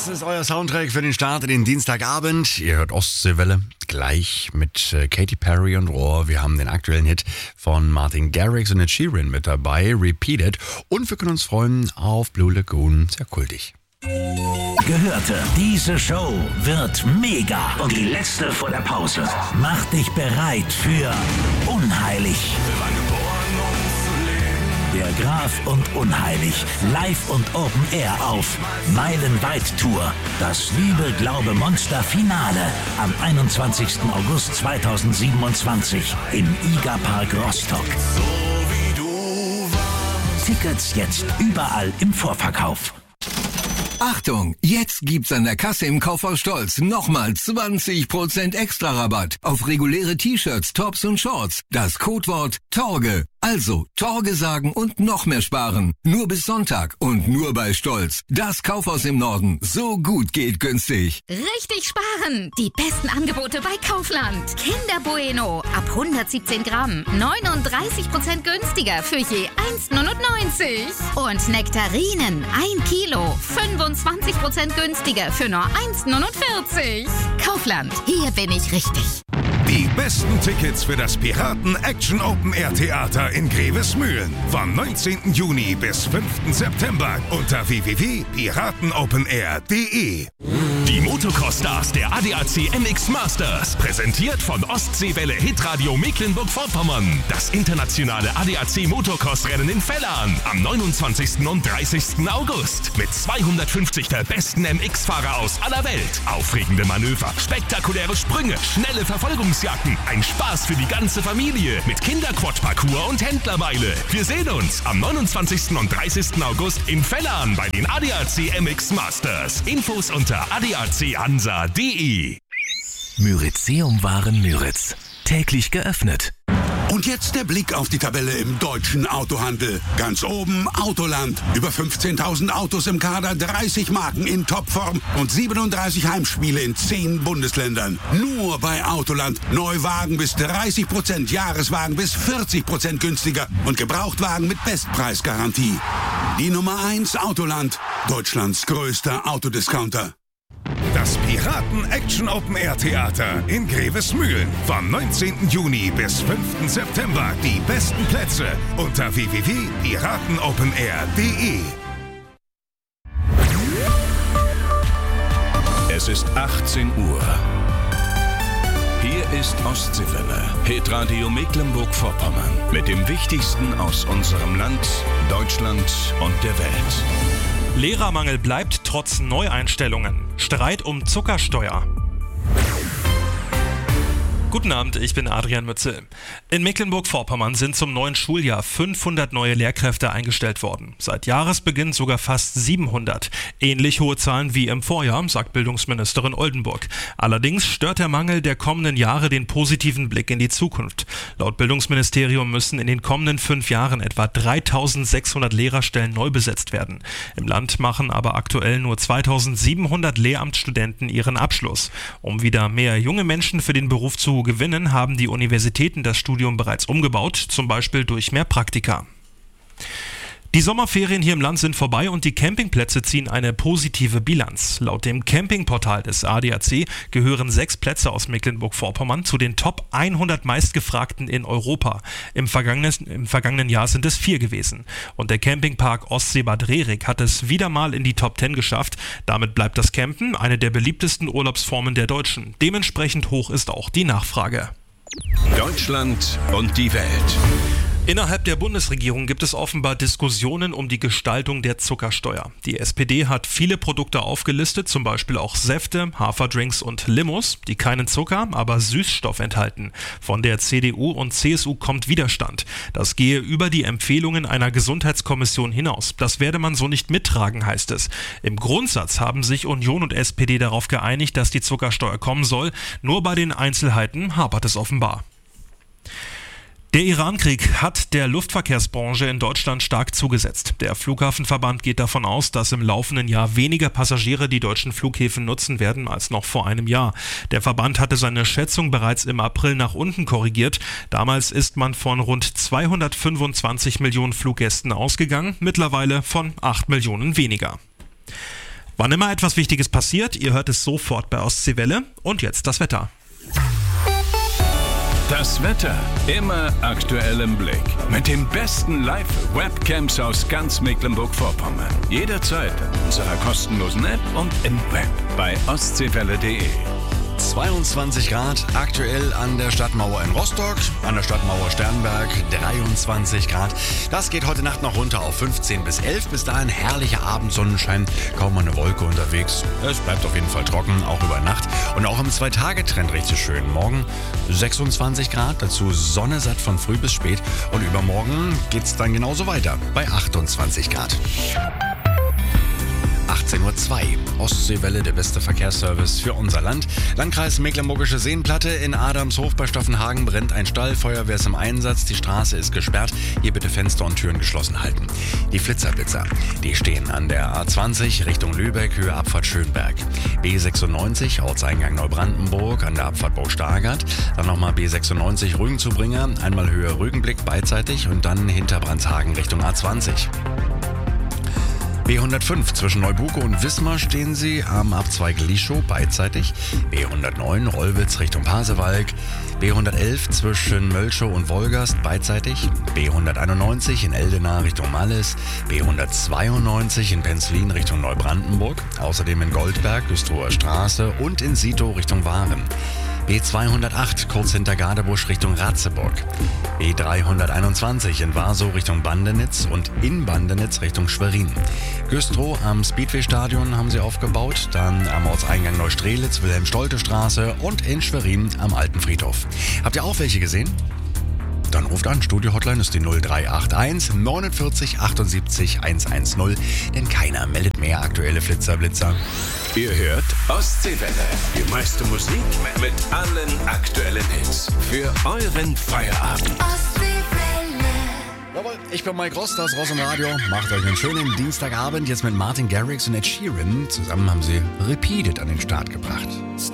Das ist euer Soundtrack für den Start in den Dienstagabend. Ihr hört Ostseewelle gleich mit Katy Perry und Rohr. Wir haben den aktuellen Hit von Martin Garrix und Ed Sheeran mit dabei, Repeated. Und wir können uns freuen auf Blue Lagoon, sehr kultig. Gehörte, diese Show wird mega. Und die letzte vor der Pause. Mach dich bereit für Unheilig. Der Graf und Unheilig. Live und Open Air auf Meilenweit Tour. Das Liebe, Glaube, Monster Finale am 21. August 2027 im IGA Park Rostock. Tickets jetzt überall im Vorverkauf. Achtung, jetzt gibt's an der Kasse im Kaufhaus Stolz nochmal 20% extra Rabatt auf reguläre T-Shirts, Tops und Shorts. Das Codewort Torge. Also Torge sagen und noch mehr sparen. Nur bis Sonntag und nur bei Stolz. Das Kaufhaus im Norden. So gut geht günstig. Richtig sparen! Die besten Angebote bei Kaufland. Kinder Bueno ab 117 Gramm. 39% günstiger für je 1,99. Und Nektarinen 1 Kilo. 25% günstiger für nur 1,49. Kaufland, hier bin ich richtig. Die besten Tickets für das Piraten Action Open Air Theater in Grevesmühlen vom 19. Juni bis 5. September unter www.piratenopenair.de. Die Motocross-Stars der ADAC MX Masters, präsentiert von Ostseewelle Hitradio Mecklenburg-Vorpommern. Das internationale ADAC Motocross-Rennen in Vellan am 29. und 30. August mit 250 der besten MX-Fahrer aus aller Welt. Aufregende Manöver, spektakuläre Sprünge, schnelle Verfolgungsjagden, ein Spaß für die ganze Familie mit Kinderquad-Parcours und Händlermeile. Wir sehen uns am 29. und 30. August in Vellan bei den ADAC MX Masters. Infos unter adachansA.de. Myrizeum-Waren Müritz. Täglich geöffnet. Und jetzt der Blick auf die Tabelle im deutschen Autohandel. Ganz oben Autoland. Über 15.000 Autos im Kader, 30 Marken in Topform und 37 Heimspiele in 10 Bundesländern. Nur bei Autoland. Neuwagen bis 30%, Jahreswagen bis 40% günstiger und Gebrauchtwagen mit Bestpreisgarantie. Die Nummer 1 Autoland. Deutschlands größter Autodiscounter. Das Piraten Action Open Air Theater in Grevesmühlen vom 19. Juni bis 5. September. Die besten Plätze unter www.piratenopenair.de. Es ist 18 Uhr. Hier ist Ostseewelle, Hitradio Mecklenburg-Vorpommern mit dem Wichtigsten aus unserem Land, Deutschland und der Welt. Lehrermangel bleibt trotz Neueinstellungen. Streit um Zuckersteuer. Guten Abend, ich bin Adrian Mützel. In Mecklenburg-Vorpommern sind zum neuen Schuljahr 500 neue Lehrkräfte eingestellt worden. Seit Jahresbeginn sogar fast 700. Ähnlich hohe Zahlen wie im Vorjahr, sagt Bildungsministerin Oldenburg. Allerdings stört der Mangel der kommenden Jahre den positiven Blick in die Zukunft. Laut Bildungsministerium müssen in den kommenden 5 Jahren etwa 3.600 Lehrerstellen neu besetzt werden. Im Land machen aber aktuell nur 2.700 Lehramtsstudenten ihren Abschluss. Um wieder mehr junge Menschen für den Beruf zu gewinnen, haben die Universitäten das Studium bereits umgebaut, zum Beispiel durch mehr Praktika. Die Sommerferien hier im Land sind vorbei und die Campingplätze ziehen eine positive Bilanz. Laut dem Campingportal des ADAC gehören 6 Plätze aus Mecklenburg-Vorpommern zu den Top 100 meistgefragten in Europa. Im vergangenen Jahr sind es 4 gewesen. Und der Campingpark Ostsee-Bad Rerik hat es wieder mal in die Top 10 geschafft. Damit bleibt das Campen eine der beliebtesten Urlaubsformen der Deutschen. Dementsprechend hoch ist auch die Nachfrage. Deutschland und die Welt. Innerhalb der Bundesregierung gibt es offenbar Diskussionen um die Gestaltung der Zuckersteuer. Die SPD hat viele Produkte aufgelistet, zum Beispiel auch Säfte, Haferdrinks und Limos, die keinen Zucker, aber Süßstoff enthalten. Von der CDU und CSU kommt Widerstand. Das gehe über die Empfehlungen einer Gesundheitskommission hinaus. Das werde man so nicht mittragen, heißt es. Im Grundsatz haben sich Union und SPD darauf geeinigt, dass die Zuckersteuer kommen soll. Nur bei den Einzelheiten hapert es offenbar. Der Iran-Krieg hat der Luftverkehrsbranche in Deutschland stark zugesetzt. Der Flughafenverband geht davon aus, dass im laufenden Jahr weniger Passagiere die deutschen Flughäfen nutzen werden als noch vor einem Jahr. Der Verband hatte seine Schätzung bereits im April nach unten korrigiert. Damals ist man von rund 225 Millionen Fluggästen ausgegangen, mittlerweile von 8 Millionen weniger. Wann immer etwas Wichtiges passiert, ihr hört es sofort bei Ostseewelle. Und jetzt das Wetter. Das Wetter immer aktuell im Blick. Mit den besten Live-Webcams aus ganz Mecklenburg-Vorpommern. Jederzeit in unserer kostenlosen App und im Web bei ostseewelle.de. 22 Grad aktuell an der Stadtmauer in Rostock, an der Stadtmauer Sternberg 23 Grad. Das geht heute Nacht noch runter auf 15 bis 11. Bis dahin herrlicher Abendsonnenschein, kaum eine Wolke unterwegs. Es bleibt auf jeden Fall trocken, auch über Nacht. Und auch im 2-Tage-Trend richtig schön. Morgen 26 Grad, dazu Sonne satt von früh bis spät. Und übermorgen geht's dann genauso weiter bei 28 Grad. 18:02 Uhr. Ostseewelle, der beste Verkehrsservice für unser Land. Landkreis Mecklenburgische Seenplatte. In Adamshof bei Staffenhagen brennt ein Stall. Feuerwehr ist im Einsatz. Die Straße ist gesperrt. Hier bitte Fenster und Türen geschlossen halten. Die Flitzer, die stehen an der A20 Richtung Lübeck, Höhe Abfahrt Schönberg. B96, Ortseingang Neubrandenburg, an der Abfahrt Burg-Stargard. Dann nochmal B96 Rügenzubringer. Einmal Höhe Rügenblick beidseitig und dann hinter Brandshagen Richtung A20. B105 zwischen Neubuke und Wismar stehen Sie am Abzweig Lischow beidseitig. B109 Rollwitz Richtung Pasewalk. B111 zwischen Mölschow und Wolgast beidseitig. B191 in Eldena Richtung Malles. B192 in Penzlin Richtung Neubrandenburg. Außerdem in Goldberg, Güstrower Straße und in Sito Richtung Waren. B208 kurz hinter Gadebusch Richtung Ratzeburg. B321 in Warsow Richtung Bandenitz und in Bandenitz Richtung Schwerin. Güstrow am Speedway-Stadion haben sie aufgebaut, dann am Ortseingang Neustrelitz, Wilhelm-Stolte-Straße und in Schwerin am Alten Friedhof. Habt ihr auch welche gesehen? Dann ruft an, Studio-Hotline ist die 0381 49 78 110, denn keiner meldet mehr aktuelle Flitzer-Blitzer. Ihr hört Ostseewelle. Die meiste Musik mit allen aktuellen Hits. Für euren Feierabend. Jawohl, ich bin Mike Ross, das Ross im Radio. Macht euch einen schönen Dienstagabend jetzt mit Martin Garrix und Ed Sheeran. Zusammen haben sie Repeated an den Start gebracht.